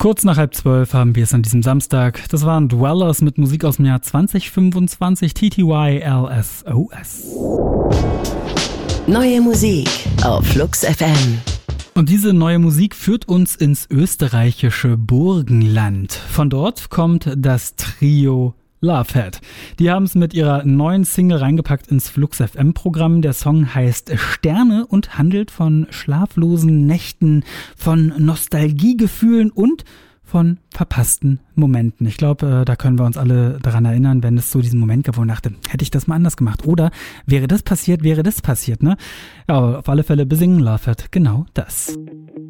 Kurz nach 11:30 haben wir es an diesem Samstag. Das waren Dwellers mit Musik aus dem Jahr 2025, TTY LSOS. Neue Musik auf Flux FM. Und diese neue Musik führt uns ins österreichische Burgenland. Von dort kommt das Trio Lovehead. Die haben es mit ihrer neuen Single reingepackt ins Flux FM Programm. Der Song heißt Sterne und handelt von schlaflosen Nächten, von Nostalgiegefühlen und von verpassten Momenten. Ich glaube, da können wir uns alle daran erinnern, wenn es so diesen Moment gab, wo man dachte, hätte ich das mal anders gemacht? Oder wäre das passiert, ne? Ja, aber auf alle Fälle besingen Lovehead genau das.